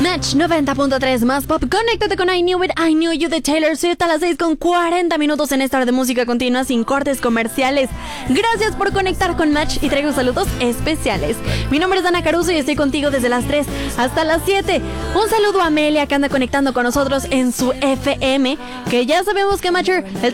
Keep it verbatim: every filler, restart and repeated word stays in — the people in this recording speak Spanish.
Match noventa punto tres más pop. Conéctate con I Knew It, I Knew You de Taylor Swift a las seis con cuarenta minutos en esta hora de música continua sin cortes comerciales. Gracias por conectar con Match y traigo saludos especiales. Mi nombre es Dana Caruso y estoy contigo desde las tres hasta las siete. Un saludo a Amelia que anda conectando con nosotros en su F M, que ya sabemos que Matcher, el